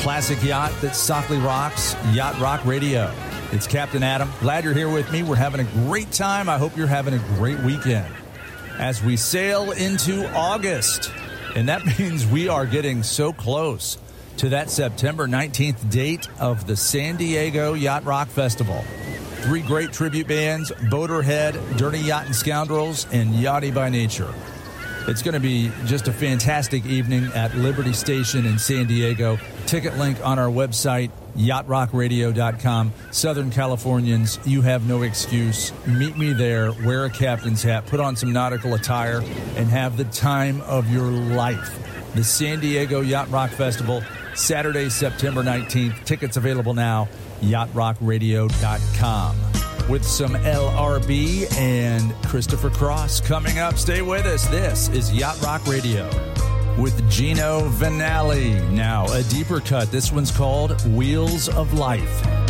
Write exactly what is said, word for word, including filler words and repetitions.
classic yacht that softly rocks, Yacht Rock Radio. It's Captain Adam. Glad you're here with me. We're having a great time. I hope you're having a great weekend as we sail into August. And that means we are getting so close to that September nineteenth date of the San Diego Yacht Rock Festival. Three great tribute bands, Boaterhead, Dirty Yacht and Scoundrels, and Yachty by Nature. It's going to be just a fantastic evening at Liberty Station in San Diego. Ticket link on our website, yacht rock radio dot com. Southern Californians, you have no excuse. Meet me there, wear a captain's hat, put on some nautical attire, and have the time of your life. The San Diego Yacht Rock Festival, Saturday, September nineteenth. Tickets available now, yacht rock radio dot com. With some L R B and Christopher Cross coming up. Stay with us. This is Yacht Rock Radio with Gino Vanelli. Now, a deeper cut. This one's called Wheels of Life.